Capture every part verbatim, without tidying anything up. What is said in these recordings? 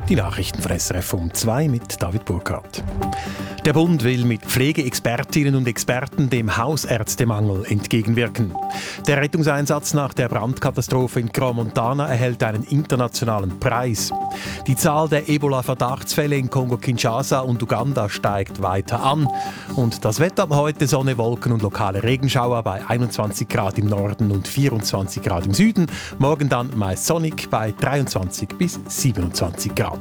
Die Nachrichten von S R F um zwei mit David Burkhardt. Der Bund will mit Pflegeexpertinnen und Experten dem Hausärztemangel entgegenwirken. Der Rettungseinsatz nach der Brandkatastrophe in Crans-Montana erhält einen internationalen Preis. Die Zahl der Ebola-Verdachtsfälle in Kongo-Kinshasa und Uganda steigt weiter an. Und das Wetter heute: Sonne, Wolken und lokale Regenschauer bei einundzwanzig Grad im Norden und vierundzwanzig Grad im Süden. Morgen dann meist sonnig bei dreiundzwanzig bis siebenundzwanzig Grad.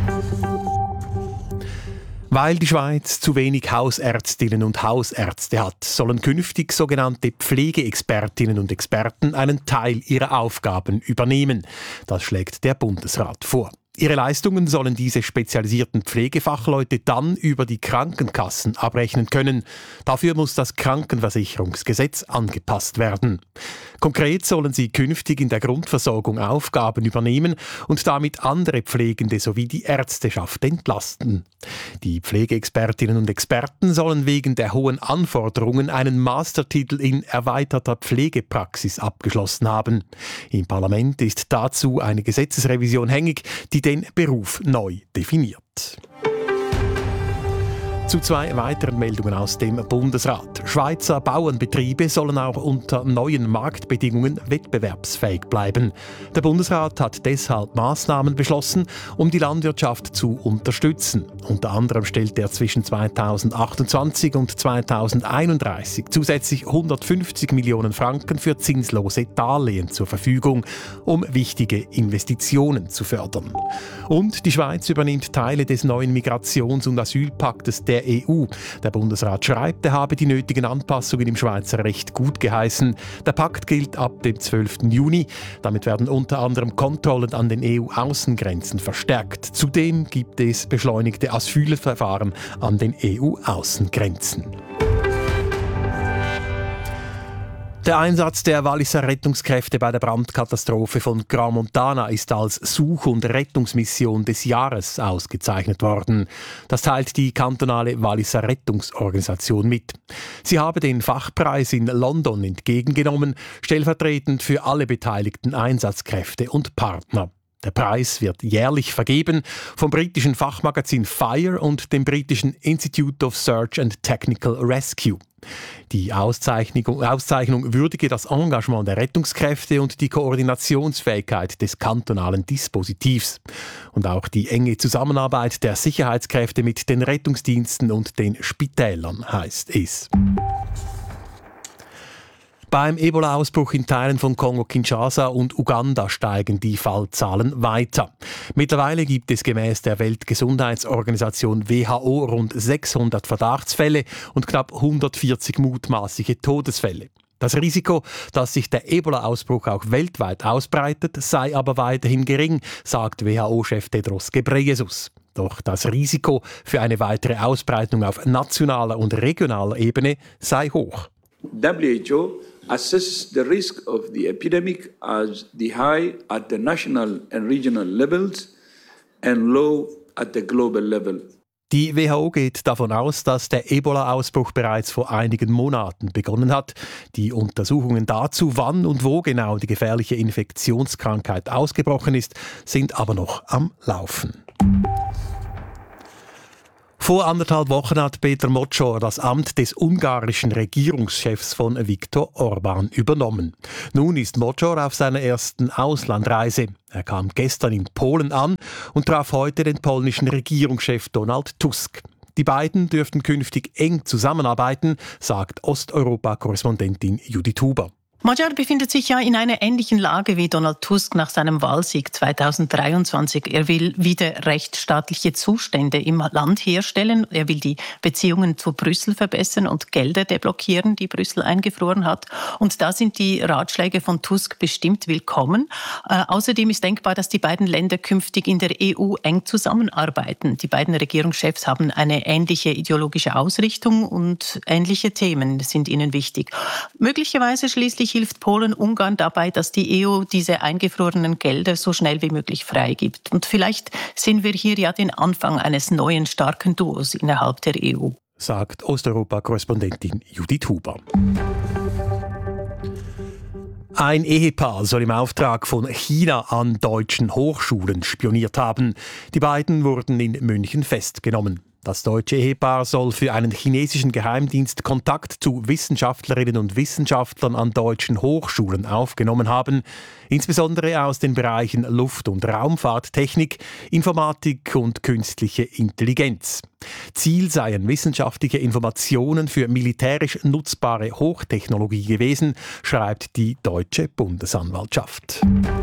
Weil die Schweiz zu wenig Hausärztinnen und Hausärzte hat, sollen künftig sogenannte Pflegeexpertinnen und Experten einen Teil ihrer Aufgaben übernehmen. Das schlägt der Bundesrat vor. Ihre Leistungen sollen diese spezialisierten Pflegefachleute dann über die Krankenkassen abrechnen können. Dafür muss das Krankenversicherungsgesetz angepasst werden. Konkret sollen sie künftig in der Grundversorgung Aufgaben übernehmen und damit andere Pflegende sowie die Ärzteschaft entlasten. Die Pflegeexpertinnen und Experten sollen wegen der hohen Anforderungen einen Mastertitel in erweiterter Pflegepraxis abgeschlossen haben. Im Parlament ist dazu eine Gesetzesrevision hängig, die den Beruf neu definiert. Zu zwei weiteren Meldungen aus dem Bundesrat. Schweizer Bauernbetriebe sollen auch unter neuen Marktbedingungen wettbewerbsfähig bleiben. Der Bundesrat hat deshalb Maßnahmen beschlossen, um die Landwirtschaft zu unterstützen. Unter anderem stellt er zwischen zweitausendachtundzwanzig und zweitausendeinunddreißig zusätzlich hundertfünfzig Millionen Franken für zinslose Darlehen zur Verfügung, um wichtige Investitionen zu fördern. Und die Schweiz übernimmt Teile des neuen Migrations- und Asylpaktes der E U. Der Bundesrat schreibt, er habe die nötigen Anpassungen im Schweizer Recht gut geheißen. Der Pakt gilt ab dem zwölften Juni. Damit werden unter anderem Kontrollen an den E U-Außengrenzen verstärkt. Zudem gibt es beschleunigte Asylverfahren an den E U-Außengrenzen. Der Einsatz der Walliser Rettungskräfte bei der Brandkatastrophe von Crans-Montana ist als Such- und Rettungsmission des Jahres ausgezeichnet worden. Das teilt die kantonale Walliser Rettungsorganisation mit. Sie habe den Fachpreis in London entgegengenommen, stellvertretend für alle beteiligten Einsatzkräfte und Partner. Der Preis wird jährlich vergeben vom britischen Fachmagazin Fire und dem britischen Institute of Search and Technical Rescue. Die Auszeichnung, Auszeichnung würdige das Engagement der Rettungskräfte und die Koordinationsfähigkeit des kantonalen Dispositivs. Und auch die enge Zusammenarbeit der Sicherheitskräfte mit den Rettungsdiensten und den Spitälern, heißt es. Beim Ebola-Ausbruch in Teilen von Kongo-Kinshasa und Uganda steigen die Fallzahlen weiter. Mittlerweile gibt es gemäß der Weltgesundheitsorganisation W H O rund sechshundert Verdachtsfälle und knapp hundertvierzig mutmaßliche Todesfälle. Das Risiko, dass sich der Ebola-Ausbruch auch weltweit ausbreitet, sei aber weiterhin gering, sagt W H O-Chef Tedros Ghebreyesus. Doch das Risiko für eine weitere Ausbreitung auf nationaler und regionaler Ebene sei hoch. W H O assesses the risk of the epidemic as the high at the national and regional levels and low at the global level. Die W H O geht davon aus, dass der Ebola-Ausbruch bereits vor einigen Monaten begonnen hat. Die Untersuchungen dazu, wann und wo genau die gefährliche Infektionskrankheit ausgebrochen ist, sind aber noch am Laufen. Vor anderthalb Wochen hat Peter Moczor das Amt des ungarischen Regierungschefs von Viktor Orbán übernommen. Nun ist Moczor auf seiner ersten Auslandreise. Er kam gestern in Polen an und traf heute den polnischen Regierungschef Donald Tusk. Die beiden dürften künftig eng zusammenarbeiten, sagt Osteuropa-Korrespondentin Judith Huber. Moczor befindet sich ja in einer ähnlichen Lage wie Donald Tusk nach seinem Wahlsieg zweitausenddreiundzwanzig. Er will wieder rechtsstaatliche Zustände im Land herstellen. Er will die Beziehungen zu Brüssel verbessern und Gelder deblockieren, die Brüssel eingefroren hat. Und da sind die Ratschläge von Tusk bestimmt willkommen. Äh, außerdem ist denkbar, dass die beiden Länder künftig in der E U eng zusammenarbeiten. Die beiden Regierungschefs haben eine ähnliche ideologische Ausrichtung und ähnliche Themen sind ihnen wichtig. Möglicherweise schließlich hilft Polen Ungarn dabei, dass die E U diese eingefrorenen Gelder so schnell wie möglich freigibt. Und vielleicht sehen wir hier ja den Anfang eines neuen starken Duos innerhalb der E U. Sagt Osteuropa-Korrespondentin Judith Huber. Ein Ehepaar soll im Auftrag von China an deutschen Hochschulen spioniert haben. Die beiden wurden in München festgenommen. Das deutsche Ehepaar soll für einen chinesischen Geheimdienst Kontakt zu Wissenschaftlerinnen und Wissenschaftlern an deutschen Hochschulen aufgenommen haben, insbesondere aus den Bereichen Luft- und Raumfahrttechnik, Informatik und künstliche Intelligenz. Ziel seien wissenschaftliche Informationen für militärisch nutzbare Hochtechnologie gewesen, schreibt die deutsche Bundesanwaltschaft.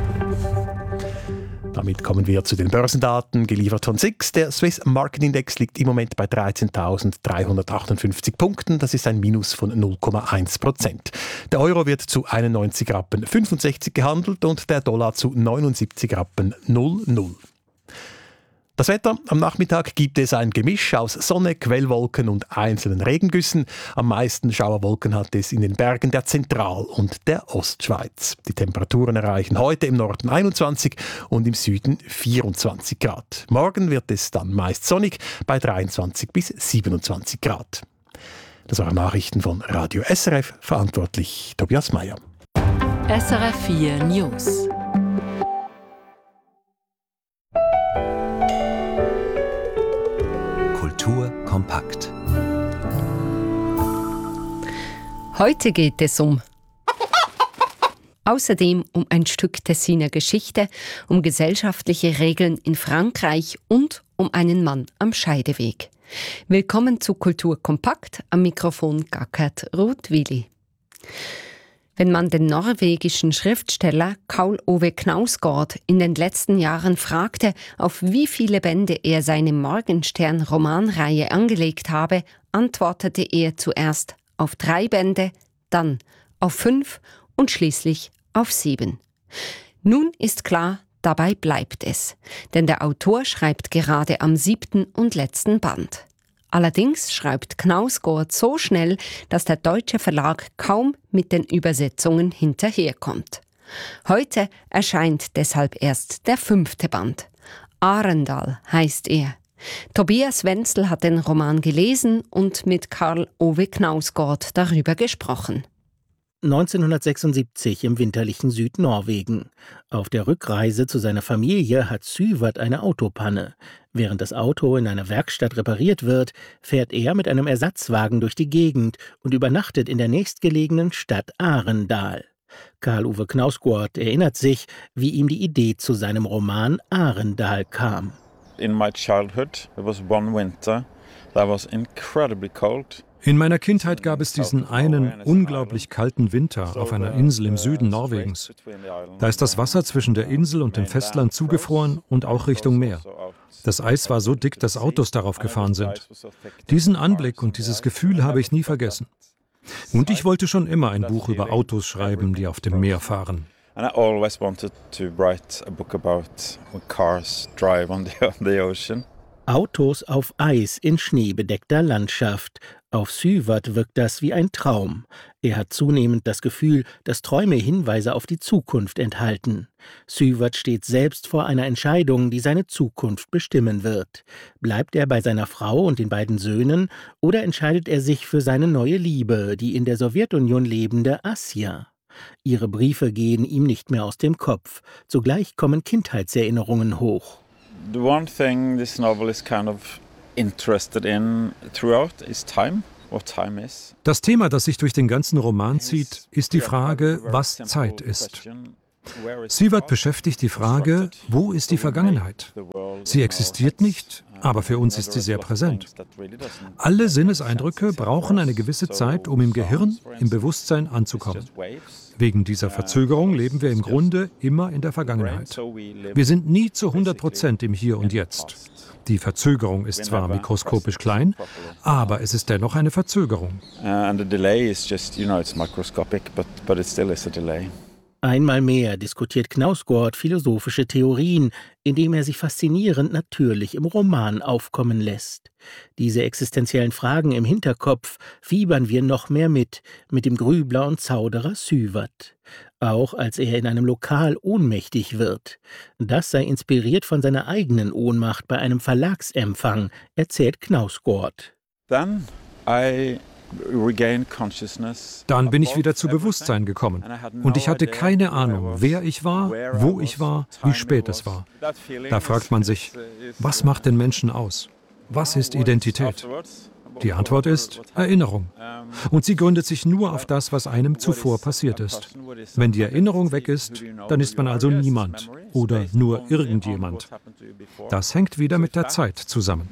Damit kommen wir zu den Börsendaten, geliefert von S I X. Der Swiss Market Index liegt im Moment bei dreizehntausenddreihundertachtundfünfzig Punkten. Das ist ein Minus von null Komma eins Prozent. Der Euro wird zu einundneunzig Rappen fünfundsechzig gehandelt und der Dollar zu neunundsiebzig Rappen null Komma null. Das Wetter: Am Nachmittag gibt es ein Gemisch aus Sonne, Quellwolken und einzelnen Regengüssen. Am meisten Schauerwolken hat es in den Bergen der Zentral- und der Ostschweiz. Die Temperaturen erreichen heute im Norden einundzwanzig und im Süden vierundzwanzig Grad. Morgen wird es dann meist sonnig bei dreiundzwanzig bis siebenundzwanzig Grad. Das waren Nachrichten von Radio S R F, verantwortlich Tobias Meyer. S R F vier News. Kultur kompakt. Heute geht es um außerdem um ein Stück Tessiner Geschichte, um gesellschaftliche Regeln in Frankreich und um einen Mann am Scheideweg. Willkommen zu Kultur kompakt, am Mikrofon Gackert Rothwili. Wenn man den norwegischen Schriftsteller Karl Ove Knausgård in den letzten Jahren fragte, auf wie viele Bände er seine Morgenstern-Romanreihe angelegt habe, antwortete er zuerst auf drei Bände, dann auf fünf und schließlich auf sieben. Nun ist klar, dabei bleibt es, denn der Autor schreibt gerade am siebten und letzten Band. Allerdings schreibt Knausgård so schnell, dass der deutsche Verlag kaum mit den Übersetzungen hinterherkommt. Heute erscheint deshalb erst der fünfte Band. Arendal heißt er. Tobias Wenzel hat den Roman gelesen und mit Karl Ove Knausgård darüber gesprochen. neunzehnhundertsechsundsiebzig im winterlichen Südnorwegen. Auf der Rückreise zu seiner Familie hat Syvert eine Autopanne. Während das Auto in einer Werkstatt repariert wird, fährt er mit einem Ersatzwagen durch die Gegend und übernachtet in der nächstgelegenen Stadt Arendal. Karl Ove Knausgård erinnert sich, wie ihm die Idee zu seinem Roman Arendal kam. In my childhood, there was one winter that was incredibly cold. In meiner Kindheit gab es diesen einen unglaublich kalten Winter auf einer Insel im Süden Norwegens. Da ist das Wasser zwischen der Insel und dem Festland zugefroren und auch Richtung Meer. Das Eis war so dick, dass Autos darauf gefahren sind. Diesen Anblick und dieses Gefühl habe ich nie vergessen. Und ich wollte schon immer ein Buch über Autos schreiben, die auf dem Meer fahren. And I always wanted to write a book about when cars drive on the, on the ocean. Autos auf Eis in schneebedeckter Landschaft. Auf Syvert wirkt das wie ein Traum. Er hat zunehmend das Gefühl, dass Träume Hinweise auf die Zukunft enthalten. Syvert steht selbst vor einer Entscheidung, die seine Zukunft bestimmen wird. Bleibt er bei seiner Frau und den beiden Söhnen oder entscheidet er sich für seine neue Liebe, die in der Sowjetunion lebende Asja? Ihre Briefe gehen ihm nicht mehr aus dem Kopf. Zugleich kommen Kindheitserinnerungen hoch. The one thing this novel is kind of interested in throughout is time, what time is. Das Thema, das sich durch den ganzen Roman zieht, ist die Frage, was Zeit ist. Syvert beschäftigt die Frage, wo ist die Vergangenheit? Sie existiert nicht, aber für uns ist sie sehr präsent. Alle Sinneseindrücke brauchen eine gewisse Zeit, um im Gehirn, im Bewusstsein anzukommen. Wegen dieser Verzögerung leben wir im Grunde immer in der Vergangenheit. Wir sind nie zu hundert Prozent im Hier und Jetzt. Die Verzögerung ist zwar mikroskopisch klein, aber es ist dennoch eine Verzögerung. And the delay is just, you know, it's microscopic, but but it still is a delay. Einmal mehr diskutiert Knausgård philosophische Theorien, indem er sich faszinierend natürlich im Roman aufkommen lässt. Diese existenziellen Fragen im Hinterkopf fiebern wir noch mehr mit, mit dem Grübler und Zauderer Syvert. Auch als er in einem Lokal ohnmächtig wird. Das sei inspiriert von seiner eigenen Ohnmacht bei einem Verlagsempfang, erzählt Knausgård. Then I Dann bin ich wieder zu Bewusstsein gekommen und ich hatte keine Ahnung, wer ich war, wo ich war, wie spät es war. Da fragt man sich, was macht den Menschen aus? Was ist Identität? Die Antwort ist Erinnerung. Und sie gründet sich nur auf das, was einem zuvor passiert ist. Wenn die Erinnerung weg ist, dann ist man also niemand oder nur irgendjemand. Das hängt wieder mit der Zeit zusammen.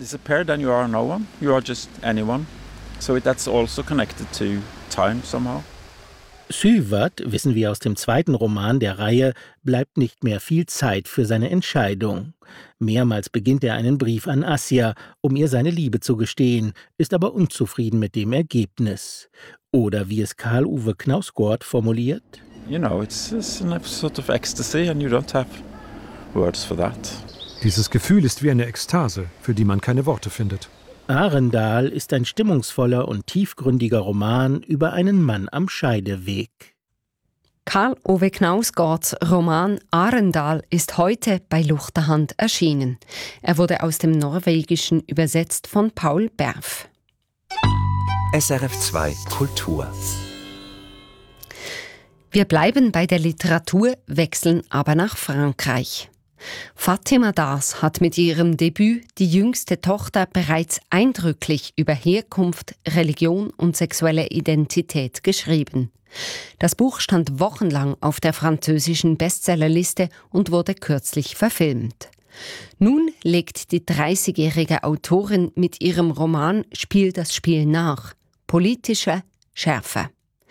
Suvard, wissen wir aus dem zweiten Roman der Reihe, bleibt nicht mehr viel Zeit für seine Entscheidung. Mehrmals beginnt er einen Brief an Assia, um ihr seine Liebe zu gestehen, ist aber unzufrieden mit dem Ergebnis. Oder wie es Karl-Uwe Knausgård formuliert: You know, it's, it's a sort of ecstasy and you don't have words for that. Dieses Gefühl ist wie eine Ekstase, für die man keine Worte findet. Arendal ist ein stimmungsvoller und tiefgründiger Roman über einen Mann am Scheideweg. Karl-Uwe Knausgårds Roman Arendal ist heute bei Luchterhand erschienen. Er wurde aus dem Norwegischen übersetzt von Paul Berf. S R F zwei Kultur. Wir bleiben bei der Literatur, wechseln aber nach Frankreich. Fatima Das hat mit ihrem Debüt Die jüngste Tochter bereits eindrücklich über Herkunft, Religion und sexuelle Identität geschrieben. Das Buch stand wochenlang auf der französischen Bestsellerliste und wurde kürzlich verfilmt. Nun legt die dreißigjährige Autorin mit ihrem Roman Spiel das Spiel nach. Politische Schärfe.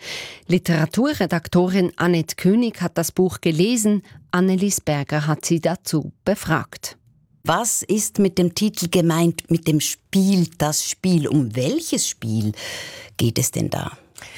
Literaturredaktorin Annette König hat das Buch gelesen. Annelies Berger hat sie dazu befragt. Was ist mit dem Titel gemeint, mit dem Spiel, das Spiel? Um welches Spiel geht es denn da?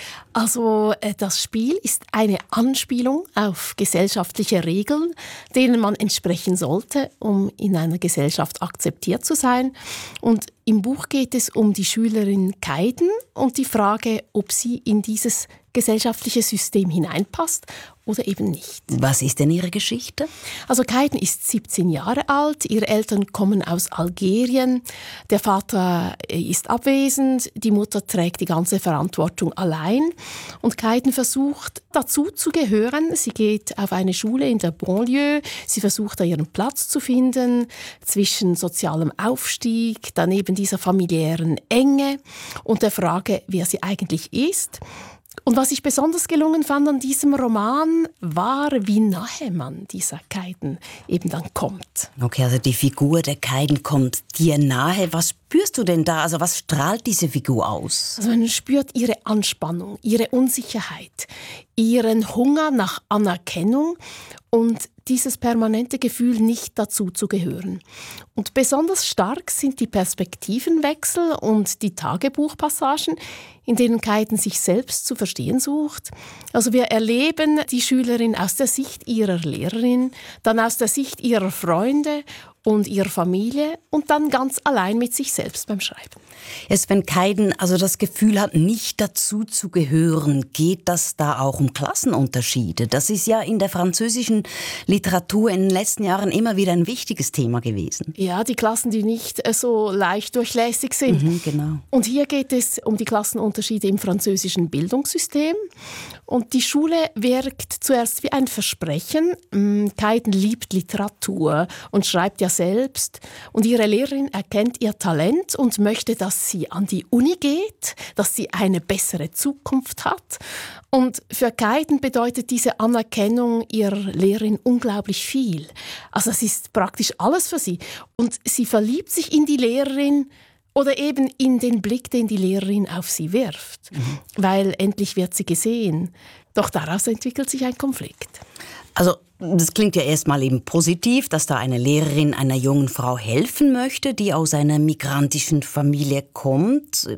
Also das Spiel ist eine Anspielung auf gesellschaftliche Regeln, denen man entsprechen sollte, um in einer Gesellschaft akzeptiert zu sein. Und im Buch geht es um die Schülerin Kaiden und die Frage, ob sie in dieses gesellschaftliche System hineinpasst oder eben nicht. Was ist denn ihre Geschichte? Also Kaiden ist siebzehn Jahre alt, ihre Eltern kommen aus Algerien, der Vater ist abwesend, die Mutter trägt die ganze Verantwortung allein und Kaiden versucht dazu zu gehören. Sie geht auf eine Schule in der Banlieue, sie versucht da ihren Platz zu finden zwischen sozialem Aufstieg, daneben dieser familiären Enge und der Frage, wer sie eigentlich ist. Und was ich besonders gelungen fand an diesem Roman, war, wie nahe man dieser Kaiden eben dann kommt. Okay, also die Figur der Kaiden kommt dir nahe. Was spürst du denn da? Also was strahlt diese Figur aus? Also man spürt ihre Anspannung, ihre Unsicherheit, ihren Hunger nach Anerkennung und dieses permanente Gefühl, nicht dazu zu gehören. Und besonders stark sind die Perspektivenwechsel und die Tagebuchpassagen, in denen Kaiden sich selbst zu verstehen sucht. Also wir erleben die Schülerin aus der Sicht ihrer Lehrerin, dann aus der Sicht ihrer Freunde und ihrer Familie und dann ganz allein mit sich selbst beim Schreiben. Jetzt, wenn Kaiden also das Gefühl hat, nicht dazu zu gehören, geht das da auch um Klassenunterschiede? Das ist ja in der französischen Literatur in den letzten Jahren immer wieder ein wichtiges Thema gewesen. Ja, die Klassen, die nicht so leicht durchlässig sind. Mhm, genau. Und hier geht es um die Klassenunterschiede im französischen Bildungssystem. Und die Schule wirkt zuerst wie ein Versprechen. Kaiden liebt Literatur und schreibt ja selbst. Und ihre Lehrerin erkennt ihr Talent und möchte, dass sie an die Uni geht, dass sie eine bessere Zukunft hat. Und für Kaiden bedeutet diese Anerkennung ihrer Lehrerin unglaublich viel. Also es ist praktisch alles für sie. Und sie verliebt sich in die Lehrerin oder eben in den Blick, den die Lehrerin auf sie wirft. Mhm. Weil endlich wird sie gesehen. Doch daraus entwickelt sich ein Konflikt. Also das klingt ja erstmal eben positiv, dass da eine Lehrerin einer jungen Frau helfen möchte, die aus einer migrantischen Familie kommt.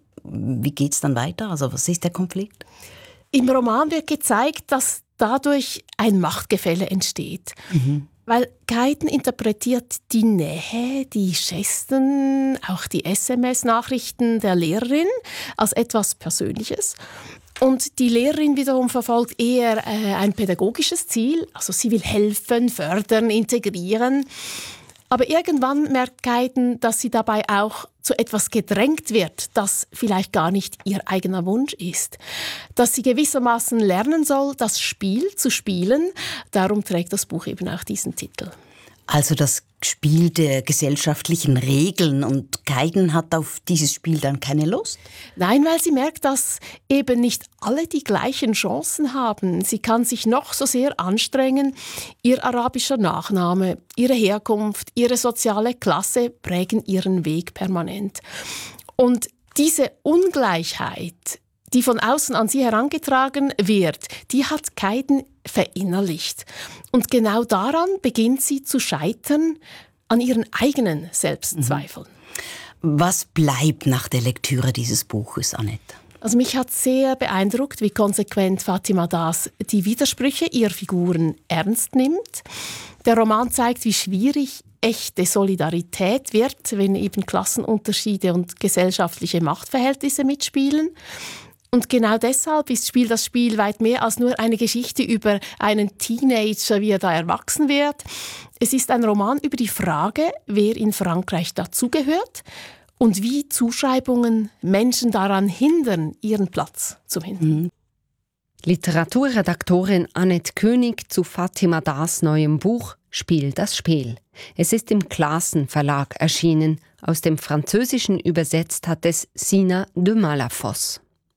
Wie geht's dann weiter? Also was ist der Konflikt? Im Roman wird gezeigt, dass dadurch ein Machtgefälle entsteht. Mhm. Weil Kaiden interpretiert die Nähe, die Gesten, auch die S M S-Nachrichten der Lehrerin als etwas Persönliches. Und die Lehrerin wiederum verfolgt eher äh, ein pädagogisches Ziel. Also sie will helfen, fördern, integrieren. Aber irgendwann merkt Gaiden, dass sie dabei auch zu etwas gedrängt wird, das vielleicht gar nicht ihr eigener Wunsch ist. Dass sie gewissermaßen lernen soll, das Spiel zu spielen. Darum trägt das Buch eben auch diesen Titel. Also das Spiel der gesellschaftlichen Regeln, und Gaiden hat auf dieses Spiel dann keine Lust? Nein, weil sie merkt, dass eben nicht alle die gleichen Chancen haben. Sie kann sich noch so sehr anstrengen. Ihr arabischer Nachname, ihre Herkunft, ihre soziale Klasse prägen ihren Weg permanent. Und diese Ungleichheit, die von außen an sie herangetragen wird, die hat Gaiden verinnerlicht. Und genau daran beginnt sie zu scheitern, an ihren eigenen Selbstzweifeln. Was bleibt nach der Lektüre dieses Buches, Annette? Also mich hat sehr beeindruckt, wie konsequent Fatima Das die Widersprüche ihrer Figuren ernst nimmt. Der Roman zeigt, wie schwierig echte Solidarität wird, wenn eben Klassenunterschiede und gesellschaftliche Machtverhältnisse mitspielen. Und genau deshalb ist Spiel das Spiel weit mehr als nur eine Geschichte über einen Teenager, wie er da erwachsen wird. Es ist ein Roman über die Frage, wer in Frankreich dazugehört und wie Zuschreibungen Menschen daran hindern, ihren Platz zu finden. Mhm. Literaturredaktorin Annette König zu Fatima Das neuem Buch Spiel das Spiel. Es ist im Classen Verlag erschienen. Aus dem Französischen übersetzt hat es Sina de Malafosse.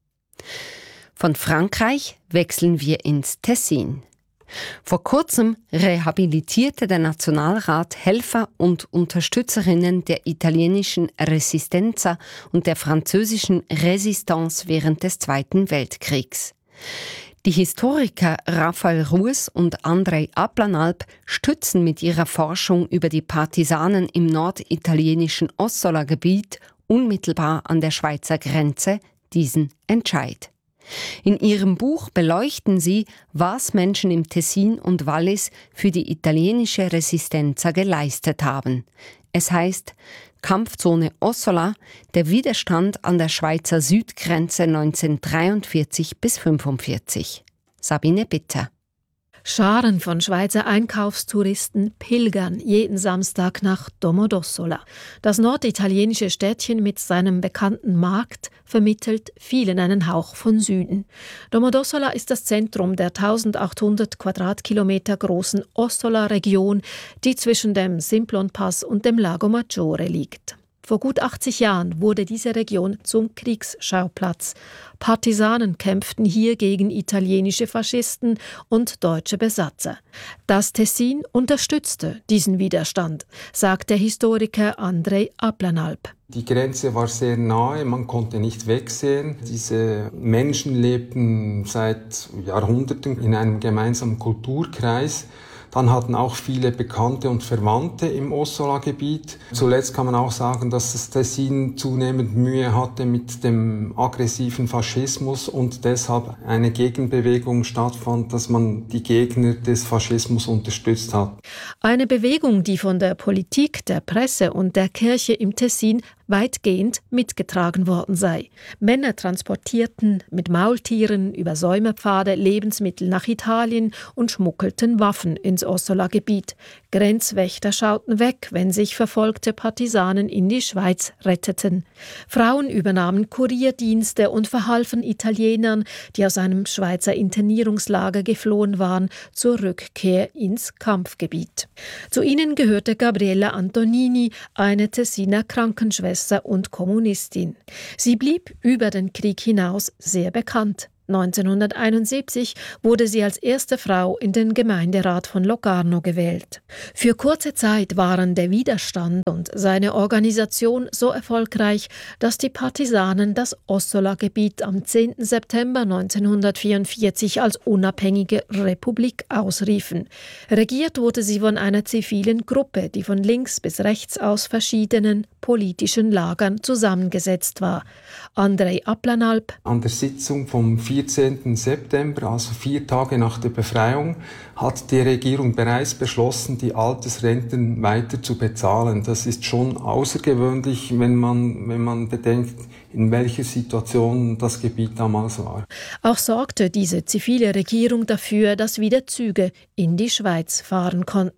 Von Frankreich wechseln wir ins Tessin. Vor kurzem rehabilitierte der Nationalrat Helfer und Unterstützerinnen der italienischen Resistenza und der französischen Resistance während des Zweiten Weltkriegs. Die Historiker Raphael Rues und Andrei Aplanalp stützen mit ihrer Forschung über die Partisanen im norditalienischen Ossola-Gebiet unmittelbar an der Schweizer Grenze diesen Entscheid. In ihrem Buch beleuchten sie, was Menschen im Tessin und Wallis für die italienische Resistenza geleistet haben. Es heißt Kampfzone Ossola, der Widerstand an der Schweizer Südgrenze neunzehnhundertdreiundvierzig bis fünfundvierzig. Sabine Bitter. Scharen von Schweizer Einkaufstouristen pilgern jeden Samstag nach Domodossola. Das norditalienische Städtchen mit seinem bekannten Markt vermittelt vielen einen Hauch von Süden. Domodossola ist das Zentrum der eintausendachthundert Quadratkilometer großen Ossola-Region, die zwischen dem Simplon-Pass und dem Lago Maggiore liegt. Vor gut achtzig Jahren wurde diese Region zum Kriegsschauplatz. Partisanen kämpften hier gegen italienische Faschisten und deutsche Besatzer. Das Tessin unterstützte diesen Widerstand, sagt der Historiker Andrei Aplanalp. Die Grenze war sehr nahe, man konnte nicht wegsehen. Diese Menschen lebten seit Jahrhunderten in einem gemeinsamen Kulturkreis. Dann hatten auch viele Bekannte und Verwandte im Ossola-Gebiet. Zuletzt kann man auch sagen, dass das Tessin zunehmend Mühe hatte mit dem aggressiven Faschismus und deshalb eine Gegenbewegung stattfand, dass man die Gegner des Faschismus unterstützt hat. Eine Bewegung, die von der Politik, der Presse und der Kirche im Tessin weitgehend mitgetragen worden sei. Männer transportierten mit Maultieren über Säumerpfade Lebensmittel nach Italien und schmuggelten Waffen ins Ossola-Gebiet. Grenzwächter schauten weg, wenn sich verfolgte Partisanen in die Schweiz retteten. Frauen übernahmen Kurierdienste und verhalfen Italienern, die aus einem Schweizer Internierungslager geflohen waren, zur Rückkehr ins Kampfgebiet. Zu ihnen gehörte Gabriella Antonini, eine Tessiner Krankenschwester und Kommunistin. Sie blieb über den Krieg hinaus sehr bekannt. neunzehnhunderteinundsiebzig wurde sie als erste Frau in den Gemeinderat von Locarno gewählt. Für kurze Zeit waren der Widerstand und seine Organisation so erfolgreich, dass die Partisanen das Ossola-Gebiet am zehnten September neunzehnhundertvierundvierzig als unabhängige Republik ausriefen. Regiert wurde sie von einer zivilen Gruppe, die von links bis rechts aus verschiedenen politischen Lagern zusammengesetzt war. Andrei Aplanalp. An der Sitzung vom vierzehnten September, also vier Tage nach der Befreiung, hat die Regierung bereits beschlossen, die Altersrenten weiter zu bezahlen. Das ist schon außergewöhnlich, wenn man, wenn man bedenkt, in welcher Situation das Gebiet damals war. Auch sorgte diese zivile Regierung dafür, dass wieder Züge in die Schweiz fahren konnten.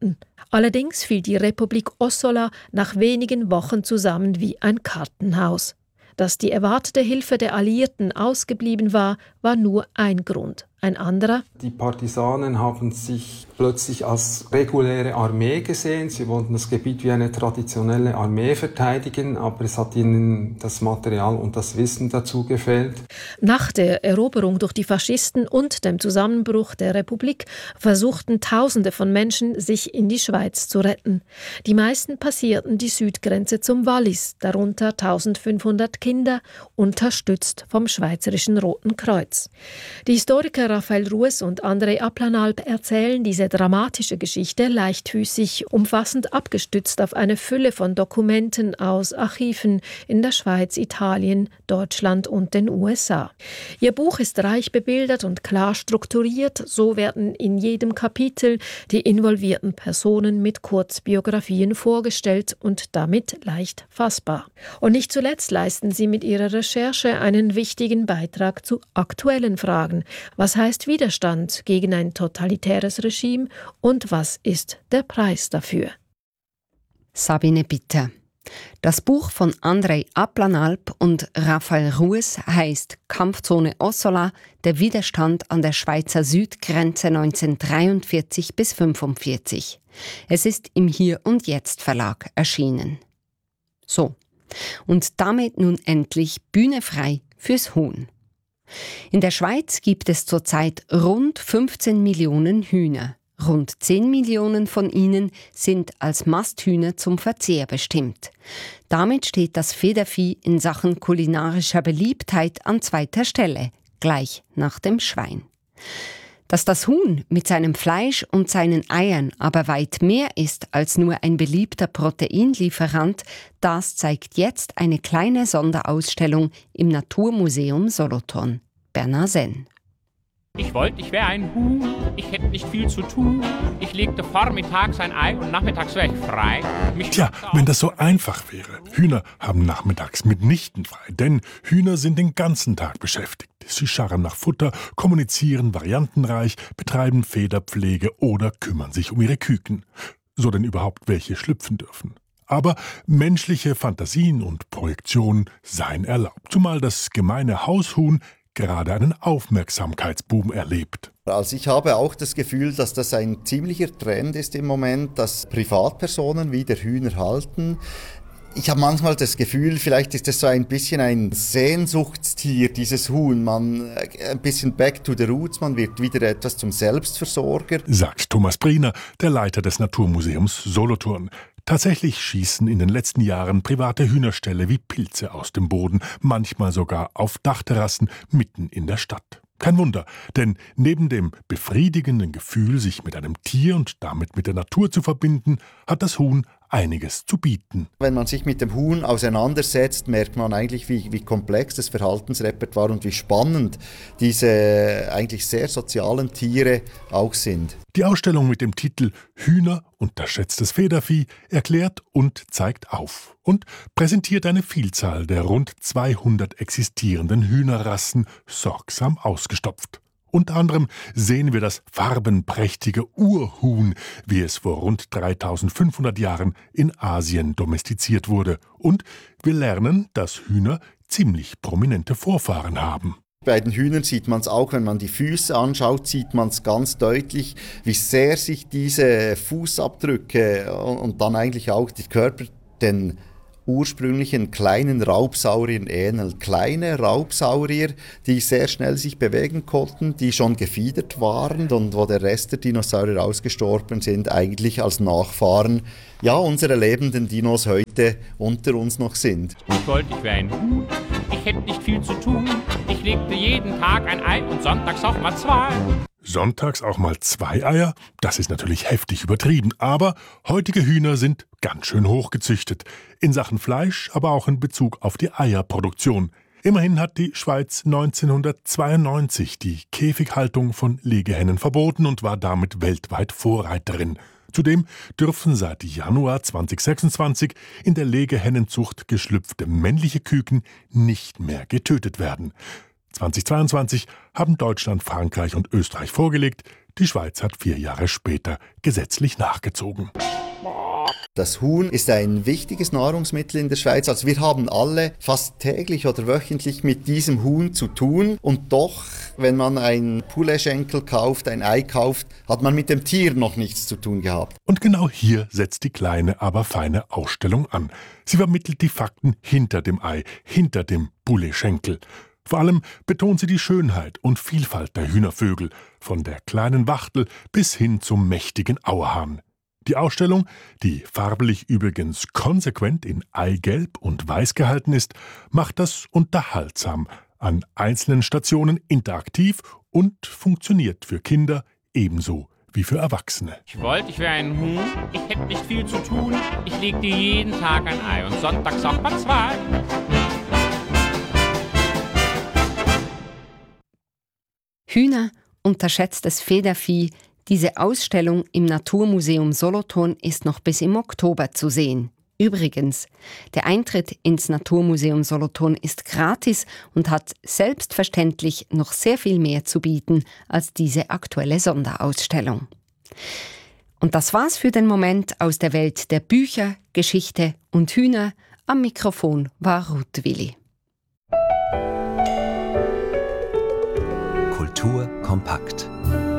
Allerdings fiel die Republik Ossola nach wenigen Wochen zusammen wie ein Kartenhaus. Dass die erwartete Hilfe der Alliierten ausgeblieben war, war nur ein Grund. Ein anderer: Die Partisanen haben sich plötzlich als reguläre Armee gesehen. Sie wollten das Gebiet wie eine traditionelle Armee verteidigen, aber es hat ihnen das Material und das Wissen dazu gefehlt. Nach der Eroberung durch die Faschisten und dem Zusammenbruch der Republik versuchten Tausende von Menschen, sich in die Schweiz zu retten. Die meisten passierten die Südgrenze zum Wallis, darunter eintausendfünfhundert Kinder, unterstützt vom Schweizerischen Roten Kreuz. Die Historiker Raphael Rues und André Applanalp erzählen diese dramatische Geschichte leichtfüßig, umfassend abgestützt auf eine Fülle von Dokumenten aus Archiven in der Schweiz, Italien, Deutschland und den U S A. Ihr Buch ist reich bebildert und klar strukturiert, so werden in jedem Kapitel die involvierten Personen mit Kurzbiografien vorgestellt und damit leicht fassbar. Und nicht zuletzt leisten sie mit ihrer Recherche einen wichtigen Beitrag zu aktuellen Fragen. Was heißt Widerstand gegen ein totalitäres Regime und was ist der Preis dafür? Sabine Bitter. Das Buch von André Applanalp und Raphael Rues heißt Kampfzone Ossola, der Widerstand an der Schweizer Südgrenze neunzehnhundertdreiundvierzig bis fünfundvierzig. Es ist im Hier und Jetzt Verlag erschienen. So, und damit nun endlich Bühne frei fürs Huhn. In der Schweiz gibt es zurzeit rund fünfzehn Millionen Hühner. Rund zehn Millionen von ihnen sind als Masthühner zum Verzehr bestimmt. Damit steht das Federvieh in Sachen kulinarischer Beliebtheit an zweiter Stelle, gleich nach dem Schwein. Dass das Huhn mit seinem Fleisch und seinen Eiern aber weit mehr ist als nur ein beliebter Proteinlieferant, das zeigt jetzt eine kleine Sonderausstellung im Naturmuseum Solothurn. Bernhard Senn. Ich wollte, ich wäre ein Huhn, ich hätte nicht viel zu tun. Ich legte vormittags ein Ei und nachmittags wäre ich frei. Mich Tja, wenn das so einfach wäre. Hühner haben nachmittags mitnichten frei, denn Hühner sind den ganzen Tag beschäftigt. Sie scharren nach Futter, kommunizieren variantenreich, betreiben Federpflege oder kümmern sich um ihre Küken. So denn überhaupt welche schlüpfen dürfen. Aber menschliche Fantasien und Projektionen seien erlaubt, zumal das gemeine Haushuhn gerade einen Aufmerksamkeitsboom erlebt. Also ich habe auch das Gefühl, dass das ein ziemlicher Trend ist im Moment, dass Privatpersonen wieder Hühner halten. Ich habe manchmal das Gefühl, vielleicht ist das so ein bisschen ein Sehnsuchtstier, dieses Huhn. Man, ein bisschen back to the roots, man wird wieder etwas zum Selbstversorger. Sagt Thomas Briener, der Leiter des Naturmuseums Solothurn. Tatsächlich schießen in den letzten Jahren private Hühnerställe wie Pilze aus dem Boden, manchmal sogar auf Dachterrassen mitten in der Stadt. Kein Wunder, denn neben dem befriedigenden Gefühl, sich mit einem Tier und damit mit der Natur zu verbinden, hat das Huhn einiges zu bieten. Wenn man sich mit dem Huhn auseinandersetzt, merkt man eigentlich, wie, wie komplex das Verhaltensrepertoire und wie spannend diese eigentlich sehr sozialen Tiere auch sind. Die Ausstellung mit dem Titel »Hühner, unterschätztes Federvieh« erklärt und zeigt auf und präsentiert eine Vielzahl der rund zweihundert existierenden Hühnerrassen sorgsam ausgestopft. Unter anderem sehen wir das farbenprächtige Urhuhn, wie es vor rund dreitausendfünfhundert Jahren in Asien domestiziert wurde. Und wir lernen, dass Hühner ziemlich prominente Vorfahren haben. Bei den Hühnern sieht man es auch, wenn man die Füße anschaut, sieht man es ganz deutlich, wie sehr sich diese Fußabdrücke und dann eigentlich auch die Körper den ursprünglichen kleinen Raubsauriern ähneln. Kleine Raubsaurier, die sehr schnell sich bewegen konnten, die schon gefiedert waren und wo der Rest der Dinosaurier ausgestorben sind, eigentlich als Nachfahren ja, unserer lebenden Dinos heute unter uns noch sind. Ich wollte, ich wäre ein Huhn, ich hätte nicht viel zu tun. Ich legte jeden Tag ein Ei und sonntags auch mal zwei. Sonntags auch mal zwei Eier? Das ist natürlich heftig übertrieben, aber heutige Hühner sind ganz schön hochgezüchtet. In Sachen Fleisch, aber auch in Bezug auf die Eierproduktion. Immerhin hat die Schweiz neunzehnhundertzweiundneunzig die Käfighaltung von Legehennen verboten und war damit weltweit Vorreiterin. Zudem dürfen seit Januar zweitausendsechsundzwanzig in der Legehennenzucht geschlüpfte männliche Küken nicht mehr getötet werden. zweitausendzweiundzwanzig haben Deutschland, Frankreich und Österreich vorgelegt, Die Schweiz hat vier Jahre später gesetzlich nachgezogen. Das Huhn ist ein wichtiges Nahrungsmittel in der Schweiz. Also wir haben alle fast täglich oder wöchentlich mit diesem Huhn zu tun. Und doch, wenn man ein Pouletschenkel kauft, ein Ei kauft, hat man mit dem Tier noch nichts zu tun gehabt. Und genau hier setzt die kleine, aber feine Ausstellung an. Sie vermittelt die Fakten hinter dem Ei, hinter dem Pouletschenkel. Vor allem betont sie die Schönheit und Vielfalt der Hühnervögel, von der kleinen Wachtel bis hin zum mächtigen Auerhahn. Die Ausstellung, die farblich übrigens konsequent in Eigelb und Weiß gehalten ist, macht das unterhaltsam, an einzelnen Stationen interaktiv und funktioniert für Kinder ebenso wie für Erwachsene. Ich wollte, ich wäre ein Huhn, ich hätte nicht viel zu tun, ich legte jeden Tag ein Ei und sonntags auch mal zwei. Hühner, unterschätztes Federvieh. Diese Ausstellung im Naturmuseum Solothurn ist noch bis im Oktober zu sehen. Übrigens, der Eintritt ins Naturmuseum Solothurn ist gratis und hat selbstverständlich noch sehr viel mehr zu bieten als diese aktuelle Sonderausstellung. Und das war's für den Moment aus der Welt der Bücher, Geschichte und Hühner. Am Mikrofon war Ruth Willi. Kultur kompakt.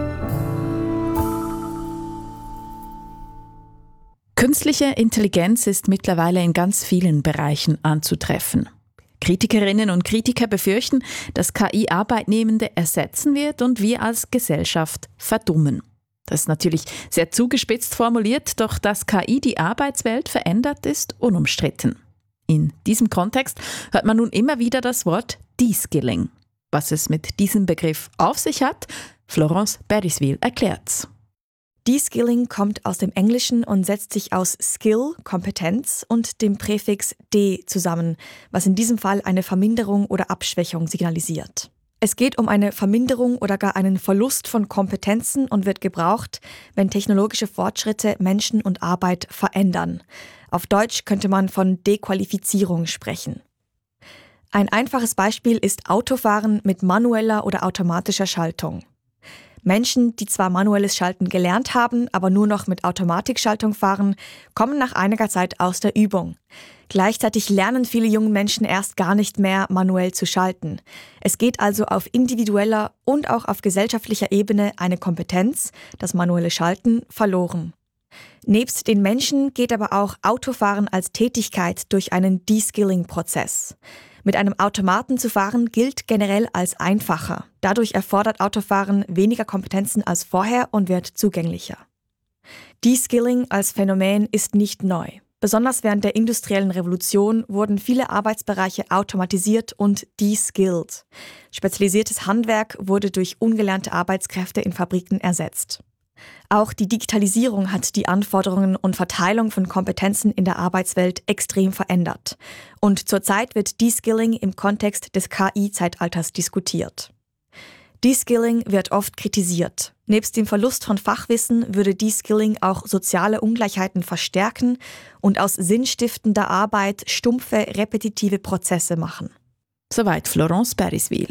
Künstliche Intelligenz ist mittlerweile in ganz vielen Bereichen anzutreffen. Kritikerinnen und Kritiker befürchten, dass K I Arbeitnehmende ersetzen wird und wir als Gesellschaft verdummen. Das ist natürlich sehr zugespitzt formuliert, doch dass K I die Arbeitswelt verändert, ist unumstritten. In diesem Kontext hört man nun immer wieder das Wort De-Skilling. Was es mit diesem Begriff auf sich hat, Florence Beriswil erklärt's. De-Skilling kommt aus dem Englischen und setzt sich aus Skill, Kompetenz, und dem Präfix de zusammen, was in diesem Fall eine Verminderung oder Abschwächung signalisiert. Es geht um eine Verminderung oder gar einen Verlust von Kompetenzen und wird gebraucht, wenn technologische Fortschritte Menschen und Arbeit verändern. Auf Deutsch könnte man von Dequalifizierung sprechen. Ein einfaches Beispiel ist Autofahren mit manueller oder automatischer Schaltung. Menschen, die zwar manuelles Schalten gelernt haben, aber nur noch mit Automatikschaltung fahren, kommen nach einiger Zeit aus der Übung. Gleichzeitig lernen viele junge Menschen erst gar nicht mehr, manuell zu schalten. Es geht also auf individueller und auch auf gesellschaftlicher Ebene eine Kompetenz, das manuelle Schalten, verloren. Nebst den Menschen geht aber auch Autofahren als Tätigkeit durch einen De-Skilling-Prozess. Mit einem Automaten zu fahren gilt generell als einfacher. Dadurch erfordert Autofahren weniger Kompetenzen als vorher und wird zugänglicher. De-Skilling als Phänomen ist nicht neu. Besonders während der industriellen Revolution wurden viele Arbeitsbereiche automatisiert und de-skilled. Spezialisiertes Handwerk wurde durch ungelernte Arbeitskräfte in Fabriken ersetzt. Auch die Digitalisierung hat die Anforderungen und Verteilung von Kompetenzen in der Arbeitswelt extrem verändert. Und zurzeit wird De-Skilling im Kontext des K I-Zeitalters diskutiert. De-Skilling wird oft kritisiert. Nebst dem Verlust von Fachwissen würde De-Skilling auch soziale Ungleichheiten verstärken und aus sinnstiftender Arbeit stumpfe, repetitive Prozesse machen. Soweit Florence Beriswil.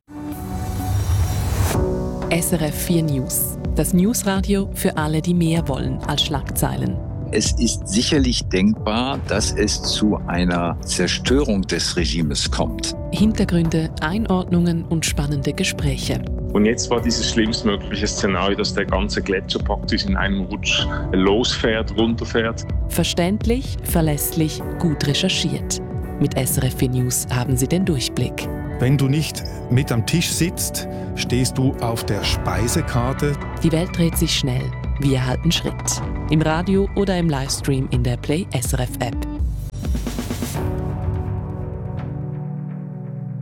S R F vier News. Das Newsradio für alle, die mehr wollen als Schlagzeilen. Es ist sicherlich denkbar, dass es zu einer Zerstörung des Regimes kommt. Hintergründe, Einordnungen und spannende Gespräche. Und jetzt war dieses schlimmstmögliche Szenario, dass der ganze Gletscher praktisch in einem Rutsch losfährt, runterfährt. Verständlich, verlässlich, gut recherchiert. Mit S R F vier News haben Sie den Durchblick. Wenn du nicht mit am Tisch sitzt, stehst du auf der Speisekarte. Die Welt dreht sich schnell. Wir halten Schritt. Im Radio oder im Livestream in der Play S R F App.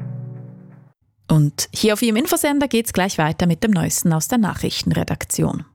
Und hier auf Ihrem Infosender geht's gleich weiter mit dem Neuesten aus der Nachrichtenredaktion.